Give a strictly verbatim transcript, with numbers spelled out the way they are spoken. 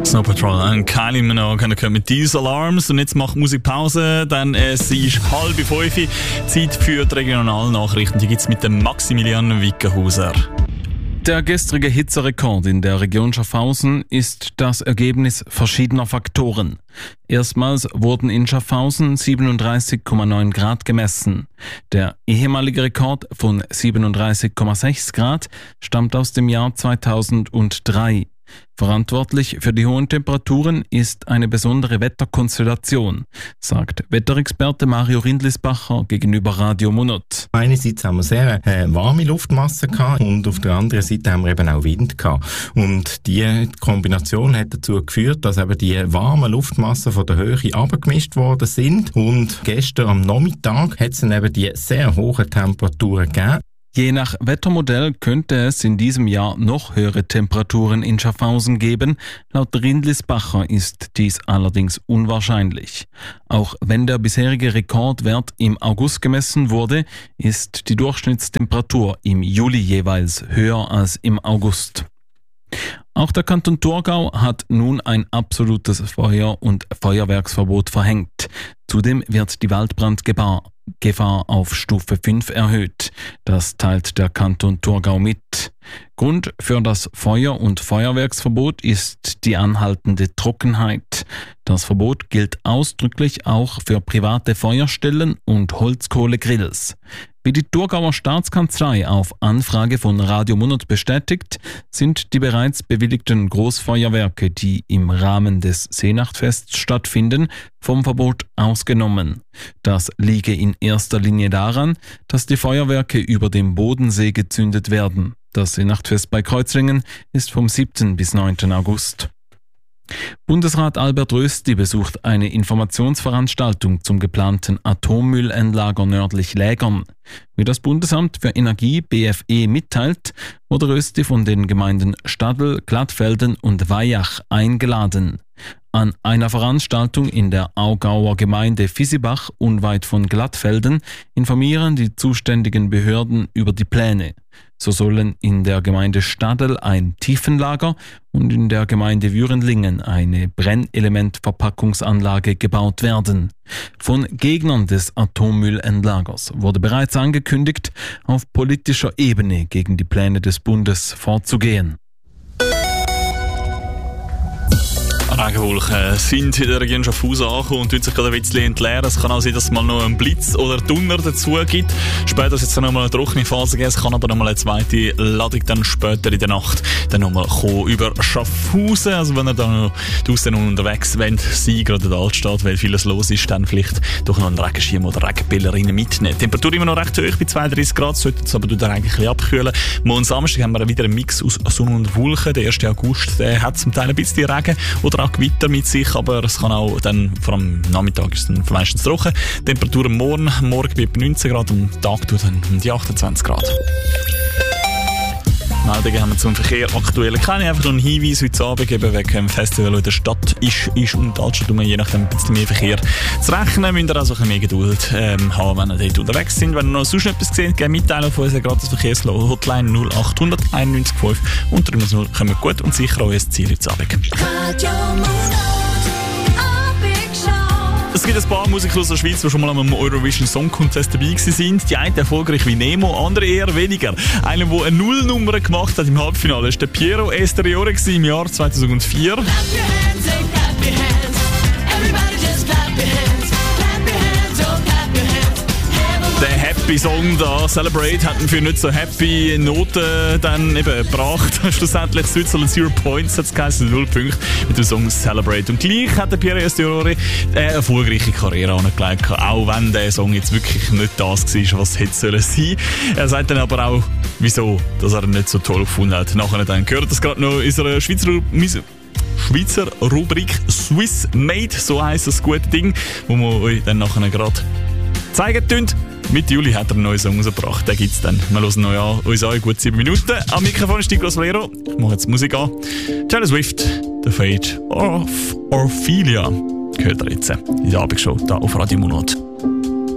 Snow Patrol und Kylie Minogue können mit Diesel Alarms. Und jetzt macht Musikpause, denn es ist halb fünf. Zeit für die Regionalnachrichten. Die gibt es mit dem Maximilian Wickenhauser. Der gestrige Hitzerekord in der Region Schaffhausen ist das Ergebnis verschiedener Faktoren. Erstmals wurden in Schaffhausen siebenunddreißig Komma neun Grad gemessen. Der ehemalige Rekord von siebenunddreißig Komma sechs Grad stammt aus dem Jahr zweitausenddrei. Verantwortlich für die hohen Temperaturen ist eine besondere Wetterkonstellation, sagt Wetterexperte Mario Rindlisbacher gegenüber Radio Monat. Einerseits haben wir sehr äh, warme Luftmassen gehabt und auf der anderen Seite haben wir eben auch Wind gehabt. Und die Kombination hat dazu geführt, dass eben die warmen Luftmassen von der Höhe abgemischt worden sind. Und gestern am Nachmittag hat es dann eben die sehr hohen Temperaturen gegeben. Je nach Wettermodell könnte es in diesem Jahr noch höhere Temperaturen in Schaffhausen geben. Laut Rindlisbacher ist dies allerdings unwahrscheinlich. Auch wenn der bisherige Rekordwert im August gemessen wurde, ist die Durchschnittstemperatur im Juli jeweils höher als im August. Auch der Kanton Thurgau hat nun ein absolutes Feuer- und Feuerwerksverbot verhängt. Zudem wird die Waldbrandgefahr Gefahr auf Stufe fünf erhöht. Das teilt der Kanton Thurgau mit. Grund für das Feuer- und Feuerwerksverbot ist die anhaltende Trockenheit. Das Verbot gilt ausdrücklich auch für private Feuerstellen und Holzkohlegrills. Wie die Thurgauer Staatskanzlei auf Anfrage von Radio Monat bestätigt, sind die bereits bewilligten Großfeuerwerke, die im Rahmen des Seenachtfests stattfinden, vom Verbot ausgenommen. Das liege in erster Linie daran, dass die Feuerwerke über dem Bodensee gezündet werden. Das Seenachtfest bei Kreuzlingen ist vom siebten bis neunten August. Bundesrat Albert Rösti besucht eine Informationsveranstaltung zum geplanten Atommüllendlager nördlich Lägern. Wie das Bundesamt für Energie B F E mitteilt, wurde Rösti von den Gemeinden Stadl, Glattfelden und Weyach eingeladen. An einer Veranstaltung in der Augauer Gemeinde Visibach unweit von Glattfelden informieren die zuständigen Behörden über die Pläne. So sollen in der Gemeinde Stadl ein Tiefenlager und in der Gemeinde Würenlingen eine Brennelementverpackungsanlage gebaut werden. Von Gegnern des Atommüllendlagers wurde bereits angekündigt, auf politischer Ebene gegen die Pläne des Bundes vorzugehen. Regenwolken sind in der Region Schaffhausen angekommen und sich gerade ein bisschen entleeren. Es kann auch sein, dass es mal noch einen Blitz oder Donner dazu gibt. Später wird es dann nochmal eine trockene Phase geben. Es kann aber nochmal eine zweite Ladung dann später in der Nacht dann nochmal kommen über Schaffhausen. Also wenn ihr dann draussen unterwegs wollt, sein, gerade in der Altstadt, weil vieles los ist, dann vielleicht doch noch einen Regenschirm oder Regenpillerinnen mitnehmen. Die Temperatur immer noch recht hoch, bei zweiunddreißig Grad, sollte es aber eigentlich ein bisschen abkühlen. Morgen Samstag haben wir wieder einen Mix aus Sonne und Wolken. Der erste August der hat zum Teil ein bisschen Regen oder auch Gewitter mit sich, aber es kann auch dann, vor allem am Nachmittag ist es dann meistens trocken. Temperatur morgen, morgen wird neunzehn Grad, am Tag tut dann um die achtundzwanzig Grad. Meldungen haben wir zum Verkehr aktuell. Keine einfach noch einen Hinweis heute Abend geben wegen dem Festival, das in der Stadt ist, ist und die Altstadt, je nachdem ein bisschen mehr Verkehr zu rechnen, müsst ihr also ein bisschen mehr Geduld ähm, haben, wenn ihr dort unterwegs sind. Wenn ihr noch sonst etwas gesehen habt, mitteilen auf unserer gratis Verkehrshotline null acht null null einundneunzig fünf und drüber null kommen wir gut und sicher auch ins Ziel heute Abend. Es gibt ein paar Musiker aus der Schweiz, die schon mal am Eurovision Song Contest dabei waren. Die einen erfolgreich wie Nemo, andere eher weniger. Einer, der eine Nullnummer gemacht hat im Halbfinale, war der Piero Esteriore im Jahr zweitausendvier. Der Happy Song da, Celebrate, hat ihn für nicht so happy Noten dann eben gebracht. Schlussendlich Switzerland Zero Points hat es geheißen, null Punkte mit dem Song Celebrate. Und gleich hat der Piero Esteriore eine erfolgreiche Karriere angelegt, auch wenn der Song jetzt wirklich nicht das war, was es hätte sollen sein. Er sagt dann aber auch, wieso, dass er ihn nicht so toll gefunden hat. Nachher dann gehört das gerade noch in unserer Schweizer Schweizer Rubrik Swiss Made, so heisst das gute Ding, wo wir euch dann nachher gerade zeigen tun. Mit Juli hat er einen neuen Song rausgebracht, den gibt's dann. Wir hören neu an, uns an, gut sieben Minuten. Am Mikrofon ist Niklas Valero. Ich mache jetzt Musik an. Taylor Swift, The Fate of Ophelia. Hört ihr jetzt in der Abendshow hier auf Radio Monat.